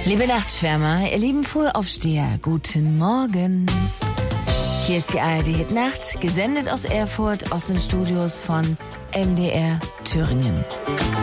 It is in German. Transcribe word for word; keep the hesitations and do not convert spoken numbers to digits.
Liebe Nachtschwärmer, ihr lieben Frühaufsteher, guten Morgen. Hier ist die A R D Hit Nacht, gesendet aus Erfurt, aus den Studios von M D R Thüringen.